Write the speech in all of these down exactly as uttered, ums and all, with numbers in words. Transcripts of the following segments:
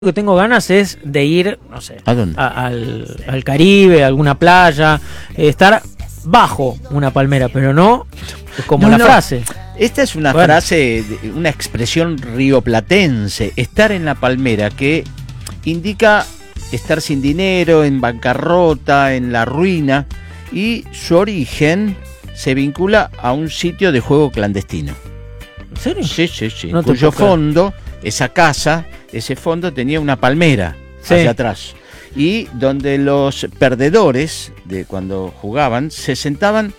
que tengo ganas es de ir, no sé, ¿A dónde? a- al, al Caribe, a alguna playa, eh, estar bajo una palmera, pero no como No, la no. frase. Esta es una Bueno. frase, de- una expresión rioplatense, estar en la palmera, que indica estar sin dinero, en bancarrota, en la ruina, y su origen se vincula a un sitio de juego clandestino. ¿En serio? Sí, sí, sí. No te Cuyo puedo creer. fondo, esa casa, ese fondo tenía una palmera Sí. hacia atrás. Y donde los perdedores, de cuando jugaban, se sentaban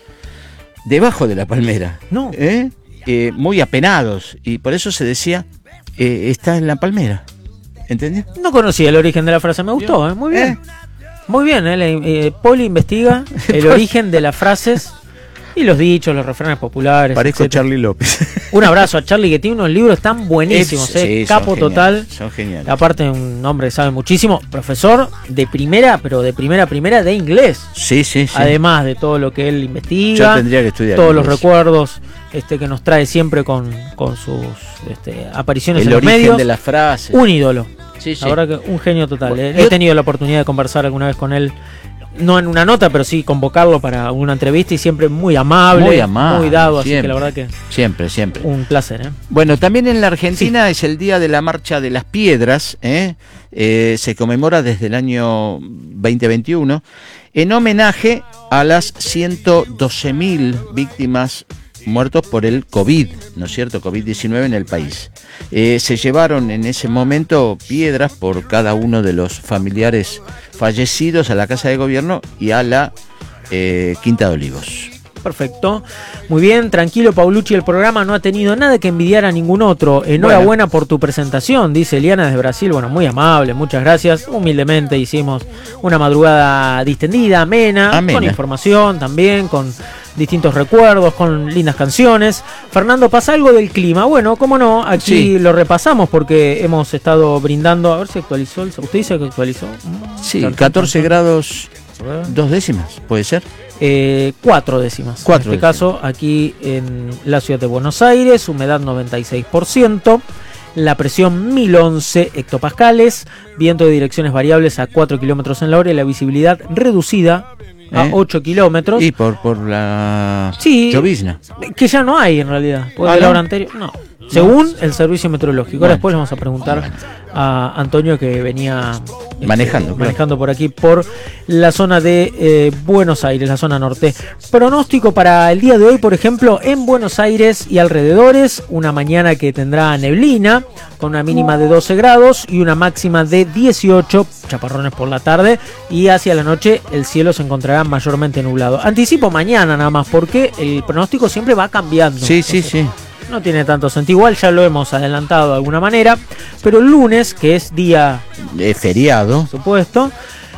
debajo de la palmera. No. ¿Eh? Eh, muy apenados. Y por eso se decía, eh, está en la palmera. ¿Entendés? No conocía el origen de la frase, me gustó, eh, muy bien. ¿Eh? Muy bien, eh, le- eh, Poli investiga el origen de las frases y los dichos, los refranes populares. Parezco etcétera. Charlie López. Un abrazo a Charlie, que tiene unos libros tan buenísimos, Sí, eh, son capo geniales, total. Son geniales. Aparte, un hombre que sabe muchísimo, profesor de primera, pero de primera a primera de inglés. Sí, sí, sí. Además de todo lo que él Yo investiga, tendría que estudiar todos los inglés. recuerdos este, que nos trae siempre con, con sus este, apariciones El en los origen medios. de las frases. Un ídolo. Sí, sí. La verdad que un genio total. Bueno, eh. yo- He tenido la oportunidad de conversar alguna vez con él, no en una nota, pero sí convocarlo para una entrevista y siempre muy amable, Muy amable, muy dado, así siempre. que la verdad que Siempre, siempre. un placer. ¿eh? Bueno, también en la Argentina es el día de la Marcha de las Piedras, ¿eh? Eh, se conmemora desde el año veinte veintiuno en homenaje a las ciento doce mil víctimas muertos por el COVID, ¿no es cierto? COVID diecinueve en el país. Eh, se llevaron en ese momento piedras por cada uno de los familiares fallecidos a la Casa de Gobierno y a la eh, Quinta de Olivos. Perfecto. Muy bien, tranquilo, Paulucci, el programa no ha tenido nada que envidiar a ningún otro. Enhorabuena por tu presentación, dice Eliana desde Brasil. Bueno, muy amable, muchas gracias. Humildemente hicimos una madrugada distendida, amena, Amena. con información también, con distintos recuerdos, con lindas canciones. Fernando, ¿pasa algo del clima? Bueno, cómo no, aquí Sí. lo repasamos porque hemos estado brindando, a ver si actualizó, el- ¿usted dice que actualizó? Sí, Claro, catorce claro. grados, A ver. dos décimas, ¿puede ser? Eh, cuatro décimas. Cuatro en este décimas. caso, aquí en la ciudad de Buenos Aires, humedad noventa y seis por ciento, la presión mil once hectopascales, viento de direcciones variables a cuatro kilómetros en la hora y la visibilidad reducida a ¿Eh? ocho kilómetros. Y por, por la Sí. llovizna. Que ya no hay en realidad. Porque Ah, de la ¿no? hora anterior, no. Según el servicio meteorológico. Ahora Bueno. después le vamos a preguntar Bueno. a Antonio, que venía este, Manejando, claro. manejando por aquí, por la zona de eh, Buenos Aires, la zona norte. Pronóstico para el día de hoy, por ejemplo, en Buenos Aires y alrededores, una mañana que tendrá neblina, con una mínima de doce grados y una máxima de dieciocho, chaparrones por la tarde, y hacia la noche el cielo se encontrará mayormente nublado. Anticipo mañana nada más, porque el pronóstico siempre va cambiando. Sí, sí, Entonces, sí. no tiene tanto sentido, igual ya lo hemos adelantado de alguna manera, pero el lunes, que es día Eh, feriado. supuesto,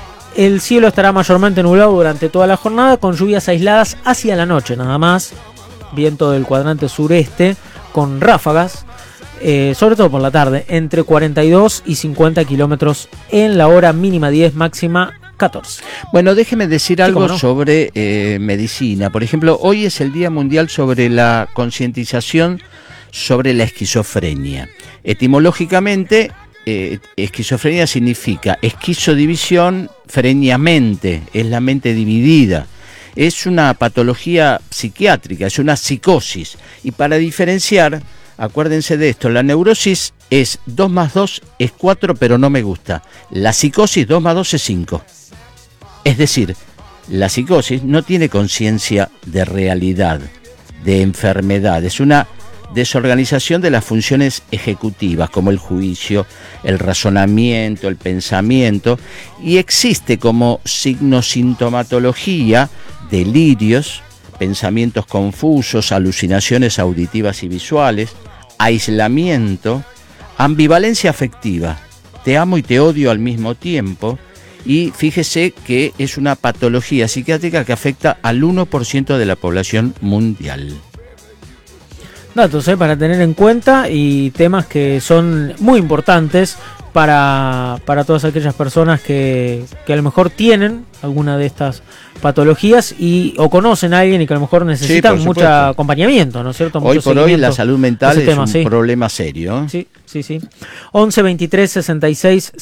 el cielo estará mayormente nublado durante toda la jornada, con lluvias aisladas hacia la noche nada más, viento del cuadrante sureste con ráfagas, eh, sobre todo por la tarde, entre cuarenta y dos y cincuenta kilómetros en la hora, mínima diez, máxima catorce. Bueno, déjeme decir algo cómo no. sobre eh, medicina. Por ejemplo, hoy es el Día Mundial sobre la concientización sobre la esquizofrenia. Etimológicamente, eh, esquizofrenia significa esquizodivisión, frenia mente, es la mente dividida. Es una patología psiquiátrica, es una psicosis. Y para diferenciar, acuérdense de esto, la neurosis es dos más dos es cuatro, pero no me gusta. La psicosis dos más dos es cinco. Es decir, la psicosis no tiene conciencia de realidad, de enfermedad. Es una desorganización de las funciones ejecutivas, como el juicio, el razonamiento, el pensamiento, y existe como signosintomatología delirios, pensamientos confusos, alucinaciones auditivas y visuales, aislamiento, ambivalencia afectiva, te amo y te odio al mismo tiempo. Y fíjese que es una patología psiquiátrica que afecta al uno por ciento de la población mundial. Datos eh, para tener en cuenta y temas que son muy importantes para, para todas aquellas personas que, que a lo mejor tienen alguna de estas patologías y o conocen a alguien y que a lo mejor necesitan Sí, mucho acompañamiento, ¿no es cierto? Hoy Mucho por hoy la seguimiento salud mental de ese es tema, un sí. problema serio. Sí, sí, sí. once veintitrés sesenta y seis